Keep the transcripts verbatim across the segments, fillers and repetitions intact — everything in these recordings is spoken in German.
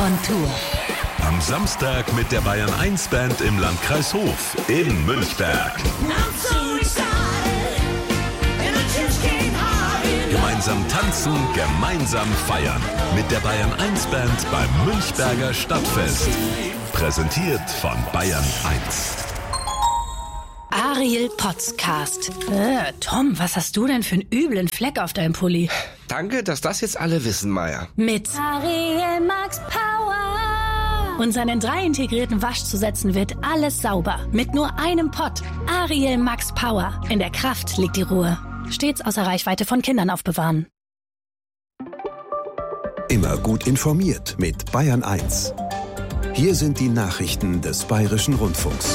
on Tour. Am Samstag mit der Bayern eins Band im Landkreis Hof in Münchberg. Gemeinsam tanzen, gemeinsam feiern. Mit der Bayern eins Band beim Münchberger Stadtfest. Präsentiert von Bayern eins. Ariel Podcast. Äh, Tom, was hast du denn für einen üblen Fleck auf deinem Pulli? Danke, dass das jetzt alle wissen, Maya. Mit Ariel Max Power. Und seinen drei integrierten Waschzusätzen wird alles sauber. Mit nur einem Pott. Ariel Max Power. In der Kraft liegt die Ruhe. Stets außer Reichweite von Kindern aufbewahren. Immer gut informiert mit Bayern eins. Hier sind die Nachrichten des Bayerischen Rundfunks.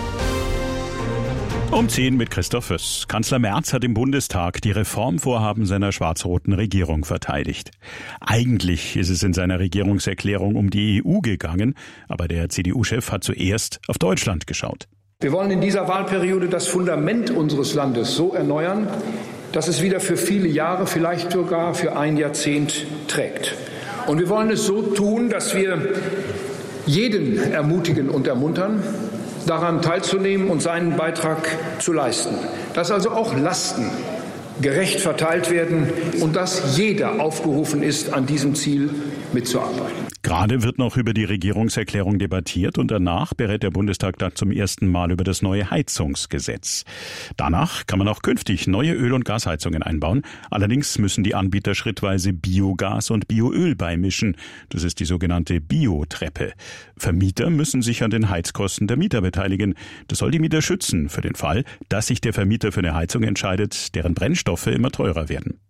Um zehn mit Christoph Föss. Kanzler Merz hat im Bundestag die Reformvorhaben seiner schwarz-roten Regierung verteidigt. Eigentlich ist es in seiner Regierungserklärung um die E U gegangen, aber der C D U-Chef hat zuerst auf Deutschland geschaut. Wir wollen in dieser Wahlperiode das Fundament unseres Landes so erneuern, dass es wieder für viele Jahre, vielleicht sogar für ein Jahrzehnt trägt. Und wir wollen es so tun, dass wir jeden ermutigen und ermuntern, daran teilzunehmen und seinen Beitrag zu leisten. Dass also auch Lasten gerecht verteilt werden und dass jeder aufgerufen ist, an diesem Ziel mitzuarbeiten. Gerade wird noch über die Regierungserklärung debattiert und danach berät der Bundestag dann zum ersten Mal über das neue Heizungsgesetz. Danach kann man auch künftig neue Öl- und Gasheizungen einbauen. Allerdings müssen die Anbieter schrittweise Biogas und Bioöl beimischen. Das ist die sogenannte Biotreppe. Vermieter müssen sich an den Heizkosten der Mieter beteiligen. Das soll die Mieter schützen für den Fall, dass sich der Vermieter für eine Heizung entscheidet, deren Brennstoffe immer teurer werden.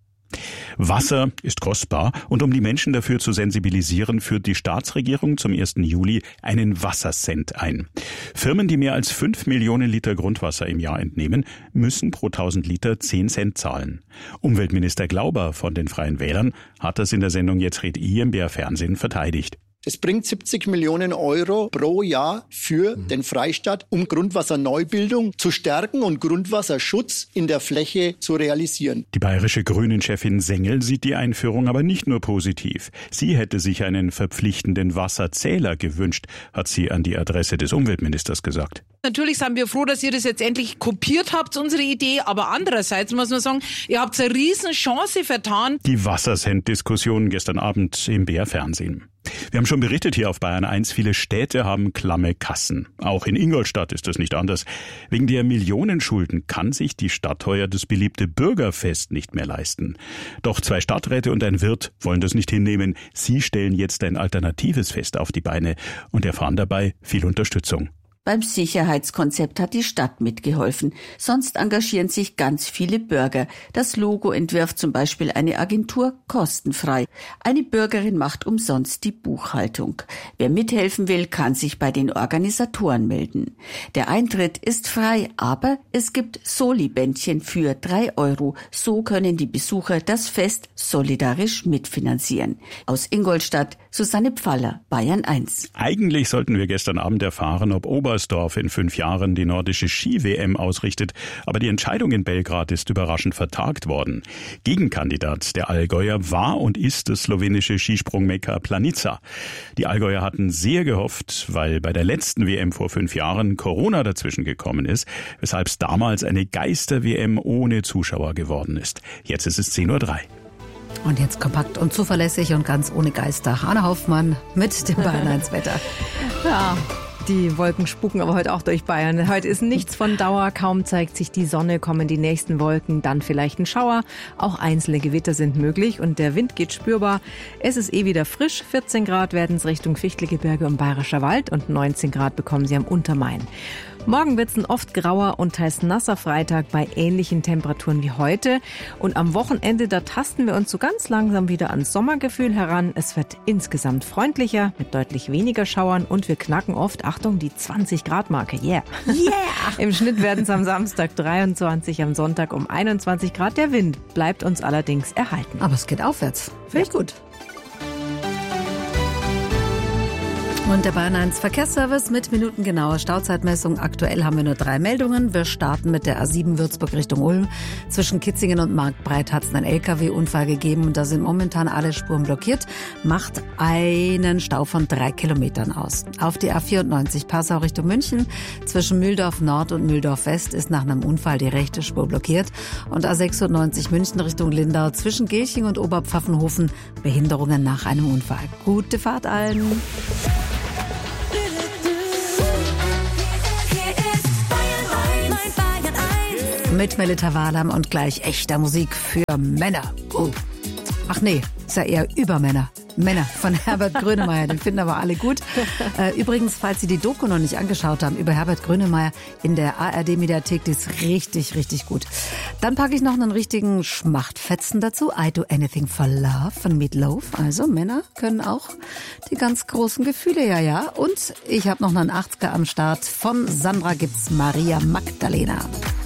Wasser ist kostbar und um die Menschen dafür zu sensibilisieren, führt die Staatsregierung zum ersten Juli einen Wassercent ein. Firmen, die mehr als fünf Millionen Liter Grundwasser im Jahr entnehmen, müssen pro tausend Liter zehn Cent zahlen. Umweltminister Glauber von den Freien Wählern hat das in der Sendung Jetzt red I im B R Fernsehen verteidigt. Das bringt siebzig Millionen Euro pro Jahr für den Freistaat, um Grundwasserneubildung zu stärken und Grundwasserschutz in der Fläche zu realisieren. Die bayerische Grünen-Chefin Sengel sieht die Einführung aber nicht nur positiv. Sie hätte sich einen verpflichtenden Wasserzähler gewünscht, hat sie an die Adresse des Umweltministers gesagt. Natürlich sind wir froh, dass ihr das jetzt endlich kopiert habt, unsere Idee. Aber andererseits muss man sagen, ihr habt eine Riesenchance vertan. Die Wassercent-Diskussion gestern Abend im B R Fernsehen. Wir haben schon berichtet hier auf Bayern eins, viele Städte haben klamme Kassen. Auch in Ingolstadt ist das nicht anders. Wegen der Millionenschulden kann sich die Stadt heuer das beliebte Bürgerfest nicht mehr leisten. Doch zwei Stadträte und ein Wirt wollen das nicht hinnehmen. Sie stellen jetzt ein alternatives Fest auf die Beine und erfahren dabei viel Unterstützung. Beim Sicherheitskonzept hat die Stadt mitgeholfen. Sonst engagieren sich ganz viele Bürger. Das Logo entwirft zum Beispiel eine Agentur kostenfrei. Eine Bürgerin macht umsonst die Buchhaltung. Wer mithelfen will, kann sich bei den Organisatoren melden. Der Eintritt ist frei, aber es gibt Soli-Bändchen für drei Euro. So können die Besucher das Fest solidarisch mitfinanzieren. Aus Ingolstadt, Susanne Pfaller, Bayern eins. Eigentlich sollten wir gestern Abend erfahren, ob Ober Oberstdorf in fünf Jahren die nordische Ski-W M ausrichtet, aber die Entscheidung in Belgrad ist überraschend vertagt worden. Gegenkandidat der Allgäuer war und ist das slowenische Skisprung-Mekka Planica. Die Allgäuer hatten sehr gehofft, weil bei der letzten W M vor fünf Jahren Corona dazwischen gekommen ist, weshalb es damals eine Geister-W M ohne Zuschauer geworden ist. Jetzt ist es zehn Uhr drei. Und jetzt kompakt und zuverlässig und ganz ohne Geister. Anna Hoffmann mit dem Bayern eins Wetter. Ja. Die Wolken spuken aber heute auch durch Bayern. Heute ist nichts von Dauer, kaum zeigt sich die Sonne, kommen die nächsten Wolken, dann vielleicht ein Schauer. Auch einzelne Gewitter sind möglich und der Wind geht spürbar. Es ist eh wieder frisch, vierzehn Grad werden es Richtung Fichtelgebirge und Bayerischer Wald und neunzehn Grad bekommen sie am Untermain. Morgen wird es ein oft grauer und teils nasser Freitag bei ähnlichen Temperaturen wie heute. Und am Wochenende, da tasten wir uns so ganz langsam wieder ans Sommergefühl heran. Es wird insgesamt freundlicher mit deutlich weniger Schauern und wir knacken oft, Achtung, die zwanzig Grad Marke. Yeah! Yeah! Im Schnitt werden es am Samstag dreiundzwanzig, am Sonntag um einundzwanzig Grad. Der Wind bleibt uns allerdings erhalten. Aber es geht aufwärts. Finde ich gut. Und der Bayern eins Verkehrsservice mit minutengenauer Stauzeitmessung. Aktuell haben wir nur drei Meldungen. Wir starten mit der A sieben Würzburg Richtung Ulm. Zwischen Kitzingen und Marktbreit hat es einen L K W-Unfall gegeben und da sind momentan alle Spuren blockiert. Macht einen Stau von drei Kilometern aus. Auf die A vierundneunzig Passau Richtung München. Zwischen Mühldorf Nord und Mühldorf West ist nach einem Unfall die rechte Spur blockiert. Und A sechsundneunzig München Richtung Lindau. Zwischen Gelching und Oberpfaffenhofen Behinderungen nach einem Unfall. Gute Fahrt allen. Mit Melita Wahlam und gleich echter Musik für Männer. Oh. Ach nee, ist ja eher über Männer. Männer von Herbert Grönemeyer, den finden aber alle gut. Äh, übrigens, falls Sie die Doku noch nicht angeschaut haben, über Herbert Grönemeyer in der A R D-Mediathek, die ist richtig, richtig gut. Dann packe ich noch einen richtigen Schmachtfetzen dazu. I Do Anything for Love von Meat Loaf. Also Männer können auch die ganz großen Gefühle, ja, ja. Und ich habe noch einen achtziger am Start. Von Sandra gibt's Maria Magdalena.